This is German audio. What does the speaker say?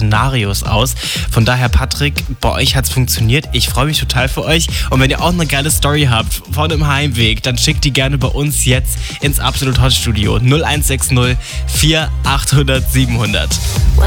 Szenarios aus. Von daher, Patrick, bei euch hat's funktioniert. Ich freue mich total für euch. Und wenn ihr auch eine geile Story habt von dem Heimweg, dann schickt die gerne bei uns jetzt ins Absolut Hot Studio 0160 4800 700.